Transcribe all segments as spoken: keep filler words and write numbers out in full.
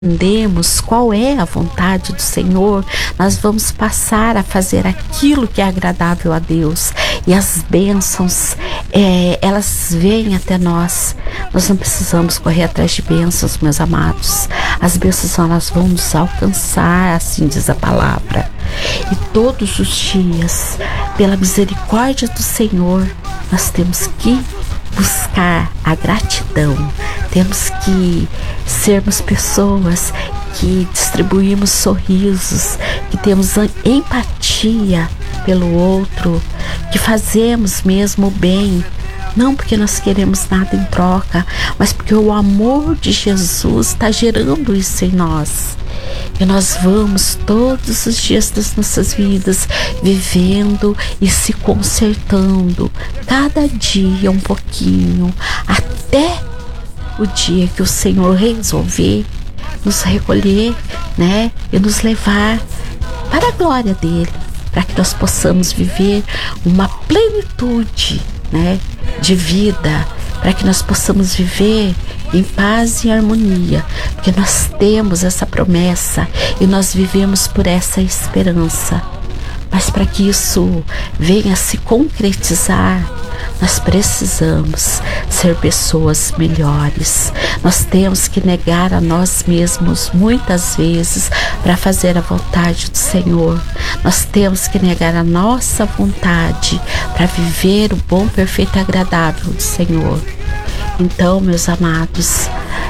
entendemos qual é a vontade do Senhor, nós vamos passar a fazer aquilo que é agradável a Deus, e as bênçãos, é, elas vêm até nós. Nós não precisamos correr atrás de bênçãos, meus amados. As bênçãos, elas vão nos alcançar, assim diz a palavra. E todos os dias, pela misericórdia do Senhor, nós temos que buscar a gratidão. Temos que sermos pessoas que distribuímos sorrisos, que temos empatia pelo outro, que fazemos mesmo o bem, não porque nós queremos nada em troca, mas porque o amor de Jesus está gerando isso em nós. E nós vamos todos os dias das nossas vidas vivendo e se consertando, cada dia um pouquinho, até o dia que o Senhor resolver nos recolher, né, e nos levar para a glória dele, para que nós possamos viver uma plenitude, né, de vida, para que nós possamos viver em paz e harmonia, porque nós temos essa promessa e nós vivemos por essa esperança. Mas para que isso venha a se concretizar, nós precisamos ser pessoas melhores. Nós temos que negar a nós mesmos muitas vezes para fazer a vontade do Senhor. Nós temos que negar a nossa vontade para viver o bom, perfeito e agradável do Senhor. Então, meus amados,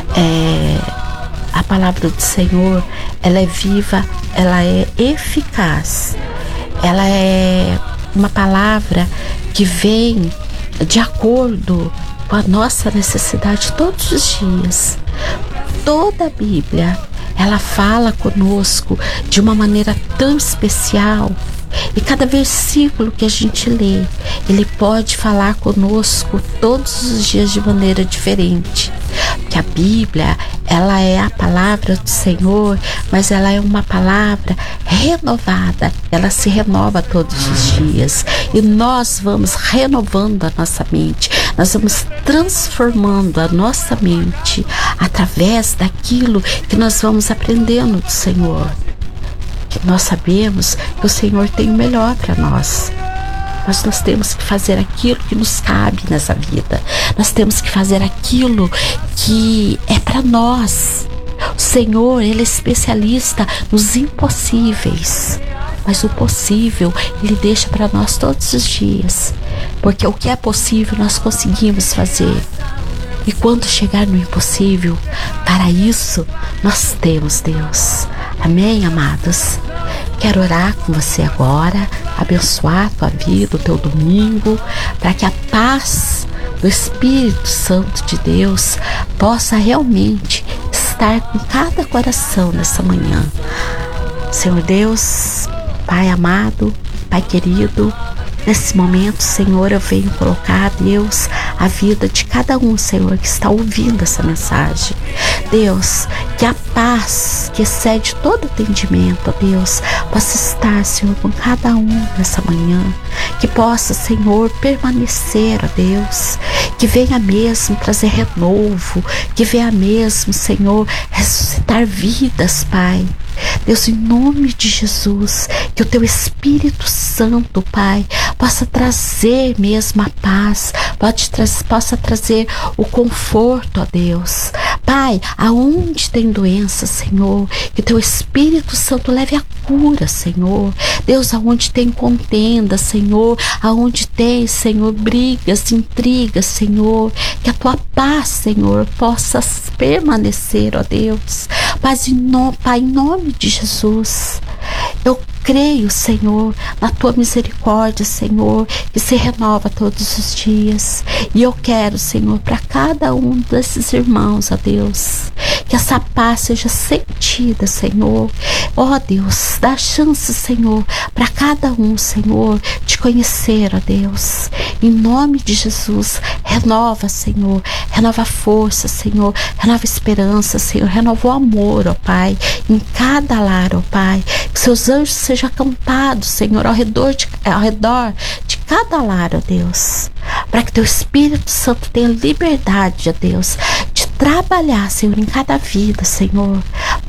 é, a palavra do Senhor, ela é viva, ela é eficaz. Ela é uma palavra que vem de acordo com a nossa necessidade todos os dias. Toda a Bíblia, ela fala conosco de uma maneira tão especial. E cada versículo que a gente lê, ele pode falar conosco todos os dias de maneira diferente. Porque a Bíblia, ela é a palavra do Senhor, mas ela é uma palavra renovada. Ela se renova todos os dias. E nós vamos renovando a nossa mente. Nós vamos transformando a nossa mente através daquilo que nós vamos aprendendo do Senhor. Nós sabemos que o Senhor tem o melhor para nós. Mas nós temos que fazer aquilo que nos cabe nessa vida. Nós temos que fazer aquilo que é para nós. O Senhor, Ele é especialista nos impossíveis. Mas o possível, Ele deixa para nós todos os dias. Porque o que é possível, nós conseguimos fazer. E quando chegar no impossível, para isso, nós temos Deus. Amém, amados? Quero orar com você agora, abençoar a tua vida, o teu domingo, para que a paz do Espírito Santo de Deus possa realmente estar com cada coração nessa manhã. Senhor Deus, Pai amado, Pai querido, nesse momento, Senhor, eu venho colocar, Deus, a vida de cada um, Senhor, que está ouvindo essa mensagem. Deus, que a paz que excede todo entendimento, ó Deus, possa estar, Senhor, com cada um nessa manhã. Que possa, Senhor, permanecer, ó Deus. Que venha mesmo trazer renovo. Que venha mesmo, Senhor, ressuscitar vidas, Pai. Deus, em nome de Jesus, que o Teu Espírito Santo, Pai, possa trazer mesmo a paz, pode tra- possa trazer o conforto, ó Deus. Pai, aonde tem doença, Senhor, que Teu Espírito Santo leve a cura, Senhor. Deus, aonde tem contenda, Senhor, aonde tem, Senhor, brigas, intrigas, Senhor, que a Tua paz, Senhor, possa permanecer, ó Deus. Paz em no, Pai, em nome de Jesus, eu creio, Senhor, na Tua misericórdia, Senhor, que se renova todos os dias. E eu quero, Senhor, para cada um desses irmãos, ó Deus, que essa paz seja sentida, Senhor. Ó Deus, dá chance, Senhor, para cada um, Senhor, te conhecer, ó Deus. Em nome de Jesus, renova, Senhor, renova a força, Senhor, renova a esperança, Senhor, renova o amor, ó Pai, em cada lar, ó Pai. Que seus anjos sejam acampados, Senhor, ao redor de, ao redor de cada lar, ó Deus, para que Teu Espírito Santo tenha liberdade, ó Deus, de trabalhar, Senhor, em cada vida, Senhor.